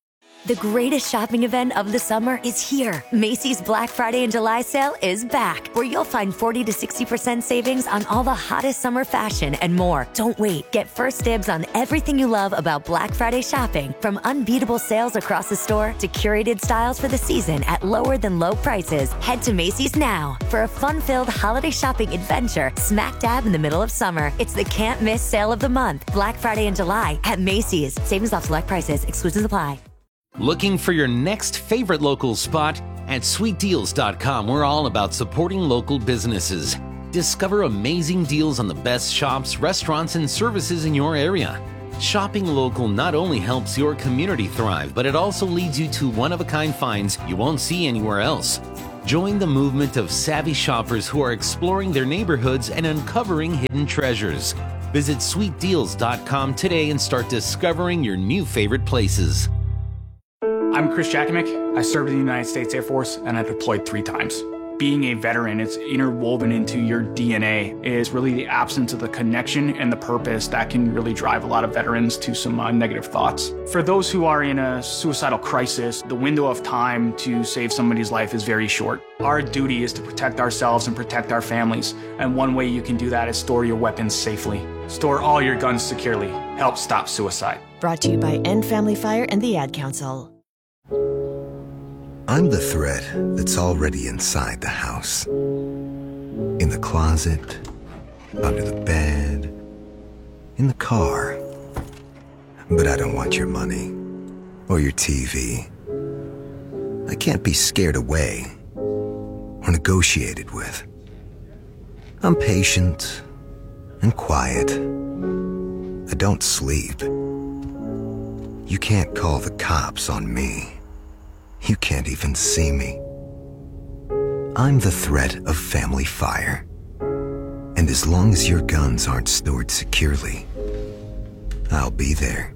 The greatest shopping event of the summer is here. Macy's Black Friday and July sale is back, where you'll find forty to sixty percent savings on all the hottest summer fashion and more. Don't wait. Get first dibs on everything you love about Black Friday shopping, from unbeatable sales across the store to curated styles for the season at lower than low prices. Head to Macy's now for a fun-filled holiday shopping adventure smack dab in the middle of summer. It's the can't-miss sale of the month, Black Friday and July at Macy's. Savings off select prices. Exclusions apply. Looking for your next favorite local spot? At sweet deals dot com, we're all about supporting local businesses. Discover amazing deals on the best shops, restaurants, and services in your area. Shopping local not only helps your community thrive, but it also leads you to one-of-a-kind finds you won't see anywhere else. Join the movement of savvy shoppers who are exploring their neighborhoods and uncovering hidden treasures. Visit sweet deals dot com today and start discovering your new favorite places. I'm Chris Jakimick. I served in the United States Air Force and I deployed three times. Being a veteran, it's interwoven into your D N A, is really the absence of the connection and the purpose that can really drive a lot of veterans to some uh, negative thoughts. For those who are in a suicidal crisis, the window of time to save somebody's life is very short. Our duty is to protect ourselves and protect our families, and one way you can do that is store your weapons safely. Store all your guns securely. Help stop suicide. Brought to you by End Family Fire and the Ad Council. I'm the threat that's already inside the house. In the closet, under the bed, in the car. But I don't want your money or your T V. I can't be scared away or negotiated with. I'm patient and quiet. I don't sleep. You can't call the cops on me. You can't even see me. I'm the threat of family fire. And as long as your guns aren't stored securely, I'll be there.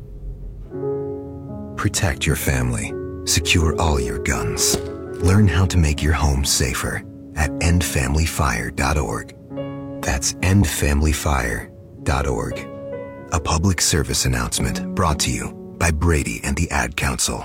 Protect your family. Secure all your guns. Learn how to make your home safer at end family fire dot org. That's end family fire dot org. A public service announcement brought to you by Brady and the Ad Council.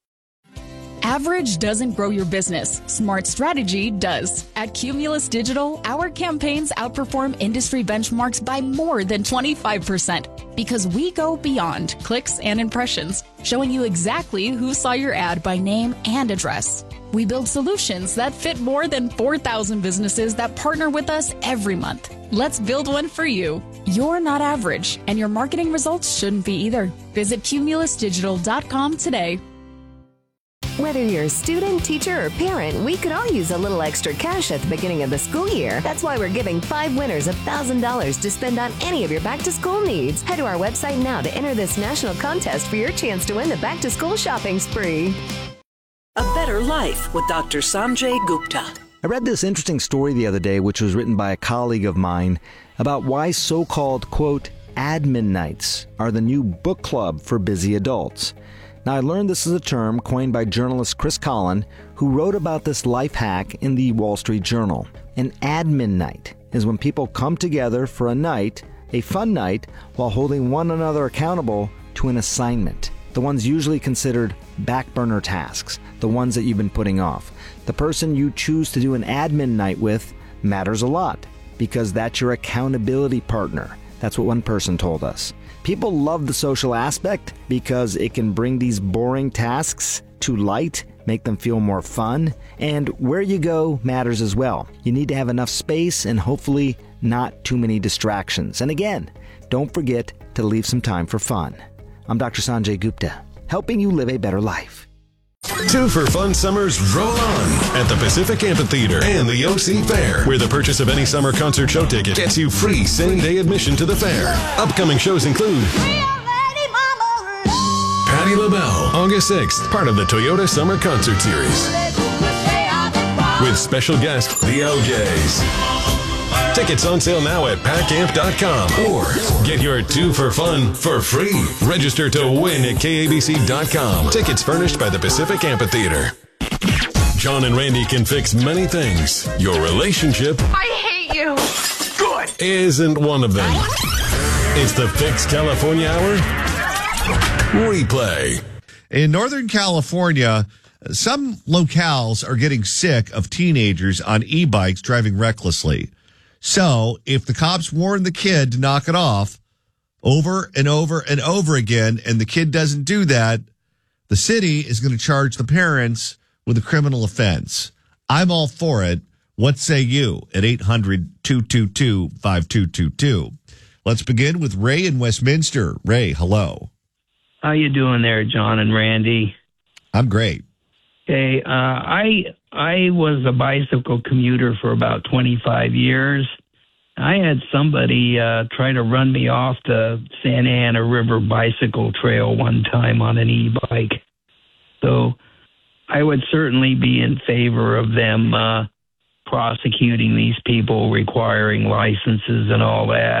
Average doesn't grow your business. Smart strategy does. At Cumulus Digital, our campaigns outperform industry benchmarks by more than twenty-five percent because we go beyond clicks and impressions, showing you exactly who saw your ad by name and address. We build solutions that fit more than four thousand businesses that partner with us every month. Let's build one for you. You're not average, and your marketing results shouldn't be either. Visit cumulus digital dot com today. Whether you're a student, teacher, or parent, we could all use a little extra cash at the beginning of the school year. That's why we're giving five winners one thousand dollars to spend on any of your back-to-school needs. Head to our website now to enter this national contest for your chance to win the back-to-school shopping spree. A Better Life with Doctor Sanjay Gupta. I read this interesting story the other day, which was written by a colleague of mine, about why so-called, quote, admin nights are the new book club for busy adults. Now, I learned this is a term coined by journalist Chris Collin, who wrote about this life hack in the Wall Street Journal. An admin night is when people come together for a night, a fun night, while holding one another accountable to an assignment. The ones usually considered back burner tasks, the ones that you've been putting off. The person you choose to do an admin night with matters a lot, because that's your accountability partner. That's what one person told us. People love the social aspect because it can bring these boring tasks to light, make them feel more fun, and where you go matters as well. You need to have enough space and hopefully not too many distractions. And again, don't forget to leave some time for fun. I'm Doctor Sanjay Gupta, helping you live a better life. Two for Fun Summers roll on at the Pacific Amphitheater and the O C Fair, where the purchase of any summer concert show ticket gets you free same-day admission to the fair. Upcoming shows include Patti LaBelle, August sixth, part of the Toyota Summer Concert Series, with special guest the L Js. Tickets on sale now at pack amp dot com, or get your two for fun for free. Register to win at K A B C dot com. Tickets furnished by the Pacific Amphitheater. John and Randy can fix many things. Your relationship I hate you. Good. isn't one of them. It's the Fix California Hour Replay. In Northern California, some locales are getting sick of teenagers on e-bikes driving recklessly. So if the cops warn the kid to knock it off over and over and over again, and the kid doesn't do that, the city is going to charge the parents with a criminal offense. I'm all for it. What say you at eight hundred, two two two, five two two two? Let's begin with Ray in Westminster. Ray, hello. How you doing there, John and Randy? I'm great. Hey, uh, I I was a bicycle commuter for about twenty-five years. I had somebody uh, try to run me off the Santa Ana River bicycle trail one time on an e-bike. So I would certainly be in favor of them uh, prosecuting these people, requiring licenses and all that.